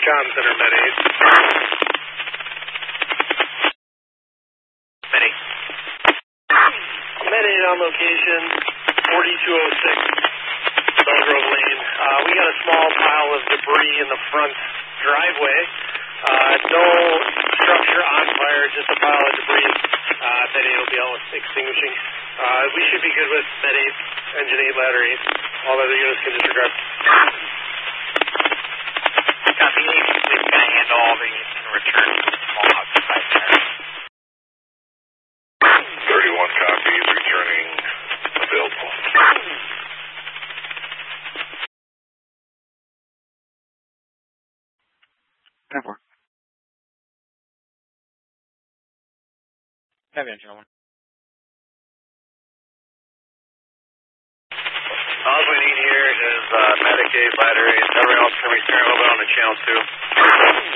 Comm Center, Med 8. Med 8. Med 8 on location, 4206 Belgrove Lane. We got a small pile of debris in the front driveway. No structure on fire, just a pile of debris. Med 8 will be out extinguishing. We should be good with Med 8, Engine 8, Ladder 8. All other units can disregard. Copy 8. Please can I handle all the units and return to the small occupied there. 31 copies, returning available. Network. Heavy engine 1. All we need here is Medicaid, Ladder 8. Everyone else can return a little bit on the channel 2.